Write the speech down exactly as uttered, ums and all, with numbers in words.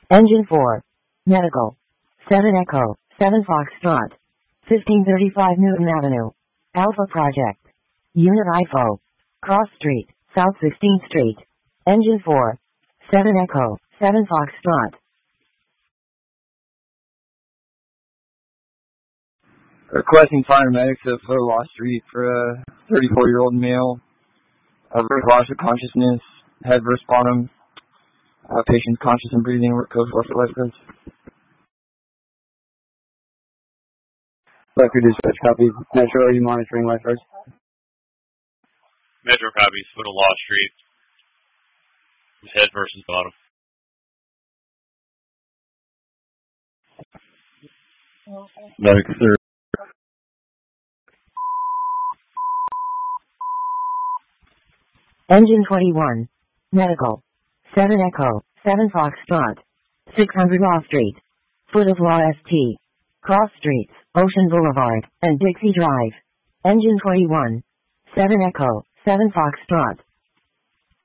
Engine four. Medical. seven Echo, seven Foxtrot. fifteen thirty-five Newton Avenue. Alpha Project. Unit I F O. Cross Street, South sixteenth Street. Engine four. seven Echo, seven Foxtrot. Requesting paramedics at Fotolaw Street for a thirty-four-year-old male. A loss of consciousness, head versus bottom. Uh, patient conscious and breathing. Work code for lifeguards. Record dispatch copy. Metro, are you monitoring lifeguards? Metro copies. Fotolaw Street. Head versus bottom. Medic, sir. Engine twenty-one. Medical. seven Echo, seven Foxtrot. six hundred Law Street. Foot of Law S T. Cross Streets, Ocean Boulevard, and Dixie Drive. Engine twenty-one. seven Echo, seven Foxtrot.